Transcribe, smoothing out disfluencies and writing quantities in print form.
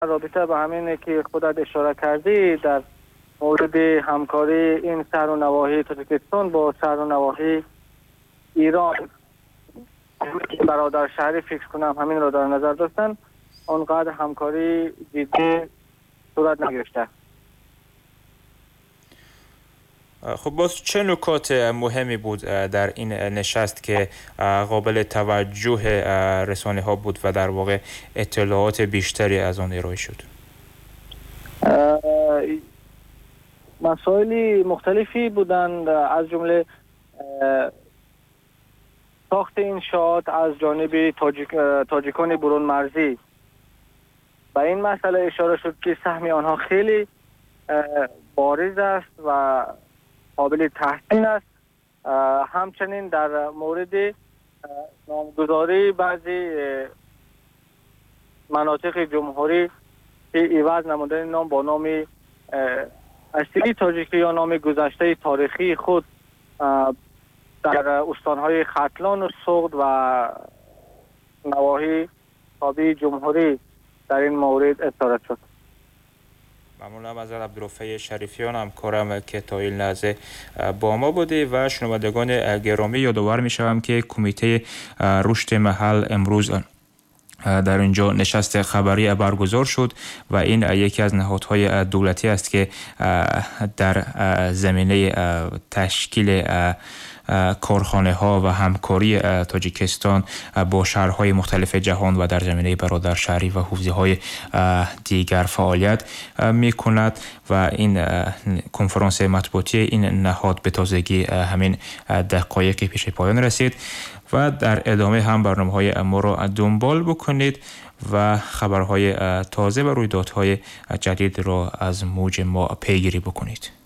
رابطه به همین که خودت اشاره کردی در مورد همکاری این شهر و نواحی تاجیکستان با شهر و نواحی ایران، برادر شهری فکر کنم همین را در نظر داشتن، آنقدر همکاری جدی صورت نگرفته. خب باز چه نکات مهمی بود در این نشست که قابل توجه رسانه ها بود و در واقع اطلاعات بیشتری از آن ارائه شد؟ مسائل مختلفی بودند، از جمله ساخت انشاءات از جانب تاجیکان برون مرزی. به این مسئله اشاره شد که سهم آنها خیلی بارز است و قابل تحسین است. همچنین در مورد نامگذاری بعضی مناطق جمهوری که عوض نمودن نام با نام اصلی تاجیکی یا نام گذشته تاریخی خود در استانهای ختلان و سغد و نواحی تابع جمهوری در این مورد اظهار شد. ممنونم از عبدالرفیع شریفیان، همکارم که تا این لحظه با ما بوده. و شنوندگان گرامی، یادآور می‌شوم که کمیته رشد محل امروز در اینجا نشست خبری برگزار شد و این یکی از نهادهای دولتی است که در زمینه تشکیل کارخانه ها و همکاری تاجیکستان با شهرهای مختلف جهان و در زمینه برادر شهری و حوزه های دیگر فعالیت می کند و این کنفرانس مطبوعاتی این نهاد به تازگی همین دقایق پیش پایان رسید و در ادامه هم برنامه‌های ما را دنبال بکنید و خبرهای تازه و رویدادهای جدید را از موج ما پیگیری بکنید.